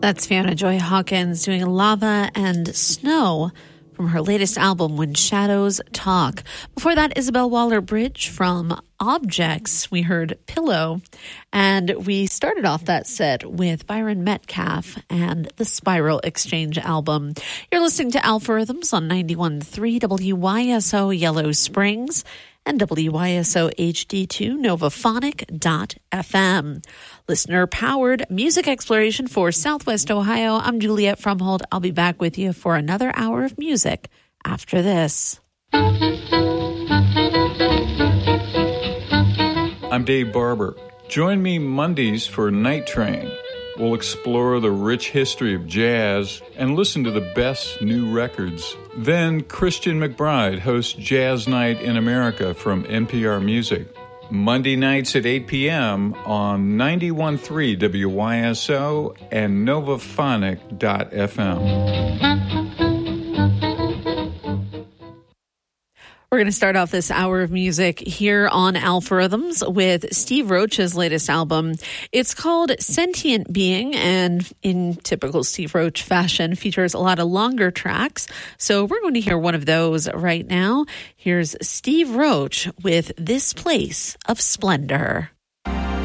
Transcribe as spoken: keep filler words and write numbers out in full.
That's Fiona Joy Hawkins doing Lava and Snow from her latest album, When Shadows Talk. Before that, Isabel Waller-Bridge from Objects. We heard Pillow. And we started off that set with Byron Metcalf and the Spiral Exchange album. You're listening to Algorithms on ninety-one point three W Y S O Yellow Springs and W Y S O H D two Novaphonic dot F M. Listener-powered music exploration for Southwest Ohio. I'm Juliette Fromhold. I'll be back with you for another hour of music after this. I'm Dave Barber. Join me Mondays for Night Train. We'll explore the rich history of jazz and listen to the best new records. Then Christian McBride hosts Jazz Night in America from N P R Music. Monday nights at eight p.m. on ninety-one point three W Y S O and Novaphonic dot F M. We're going to start off this hour of music here on Algorithms with Steve Roach's latest album. It's called Sentient Being, and in typical Steve Roach fashion, features a lot of longer tracks. So we're going to hear one of those right now. Here's Steve Roach with This Place of Splendor.